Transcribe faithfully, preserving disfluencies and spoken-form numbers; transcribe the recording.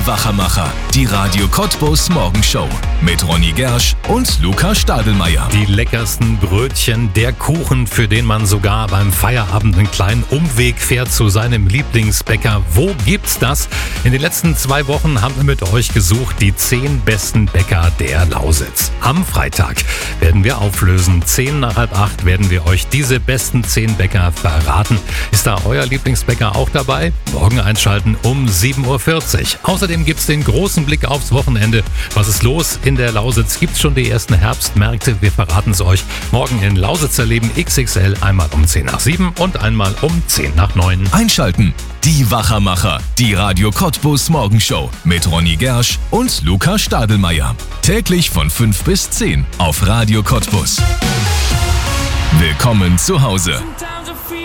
Die Wachermacher, die Radio Cottbus Morgenshow mit Ronny Gersch und Luca Stadelmeier. Die leckersten Brötchen, der Kuchen, für den man sogar beim Feierabend einen kleinen Umweg fährt zu seinem Lieblingsbäcker. Wo gibt's das? In den letzten zwei Wochen haben wir mit euch gesucht, die zehn besten Bäcker der Lausitz. Am Freitag werden wir auflösen. Zehn nach halb acht werden wir euch diese besten zehn Bäcker verraten. Ist da euer Lieblingsbäcker auch dabei? Morgen einschalten um sieben Uhr vierzig. Außerdem gibt's den großen Blick aufs Wochenende. Was ist los in der Lausitz? Gibt's schon die ersten Herbstmärkte? Wir verraten es euch morgen in Lausitzer Leben X X L, einmal um zehn nach sieben und einmal um zehn nach neun. Einschalten. Die Wachermacher, die Radio Cottbus Morgenshow mit Ronny Gersch und Luca Stadelmeier. Täglich von fünf bis zehn auf Radio Cottbus. Willkommen zu Hause.